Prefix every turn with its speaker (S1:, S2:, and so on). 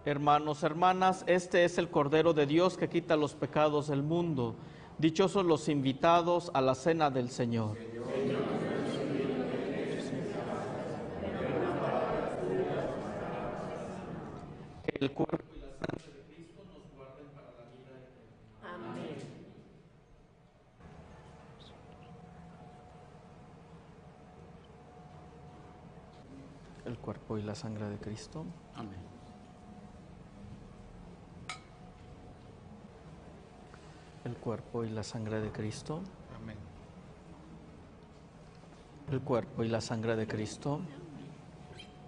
S1: Hermanos, hermanas, este es el Cordero de Dios que quita los pecados del mundo. Dichosos los invitados a la cena del Señor. Que el cuerpo y la sangre de Cristo nos guarden para la vida eterna.
S2: Amén.
S1: El cuerpo y la sangre de Cristo.
S3: Amén.
S1: El cuerpo y la sangre de Cristo.
S3: Amén.
S1: El cuerpo y la sangre de Cristo.